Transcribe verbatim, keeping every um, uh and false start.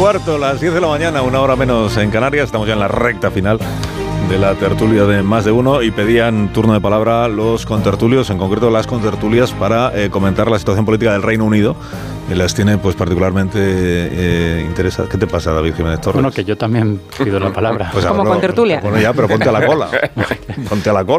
cuarto, las diez de la mañana, una hora menos en Canarias. Estamos ya en la recta final de la tertulia de Más de Uno y pedían turno de palabra los contertulios, en concreto las contertulias, para eh, comentar la situación política del Reino Unido. Y las tiene pues particularmente eh, interesadas. ¿Qué te pasa, David Jiménez Torres? Bueno, que yo también pido la palabra. Pues como hablo, contertulia. Bueno, ya, pero ponte a la cola. Ponte a la cola.